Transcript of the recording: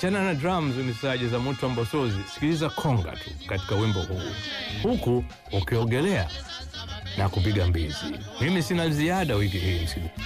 Achana na drums unisaje za Mutwa Mbosozi, sikiliza konga tu katika wimbo huu, huku ukiogelea na kupiga mbizi. Mimi sina ziada wiki hii.